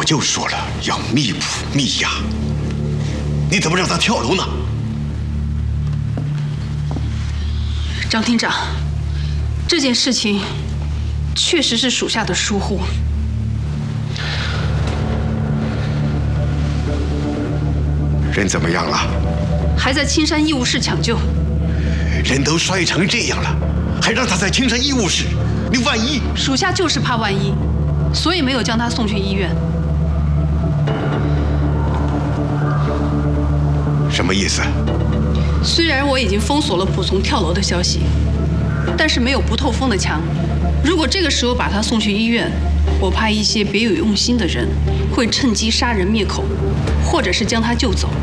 早就说了要密捕密押，你怎么让他跳楼呢？ 张厅长，这件事情确实是属下的疏忽。 人怎么样了？ 还在青山医务室抢救。 人都摔成这样了，还让他在青山医务室，你万一…… 属下就是怕万一，所以没有将他送去医院。 什么意思？ 虽然我已经封锁了蒲从跳楼的消息，但是没有不透风的墙。如果这个时候把他送去医院，我怕一些别有用心的人会趁机杀人灭口，或者是将他救走。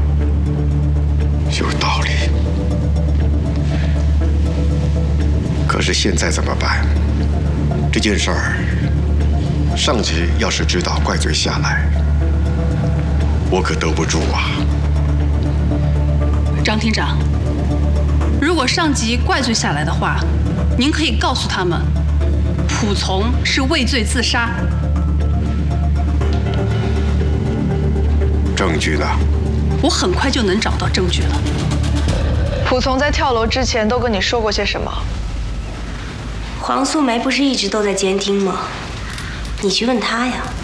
有道理。可是现在怎么办？这件事儿，上级要是知道怪罪下来，我可兜不住啊。 张厅长，如果上级怪罪下来的话，您可以告诉他们，蒲从是畏罪自杀。 证据呢？ 我很快就能找到证据了。 蒲从在跳楼之前都跟你说过些什么？ 黄素梅不是一直都在监听吗？你去问她呀。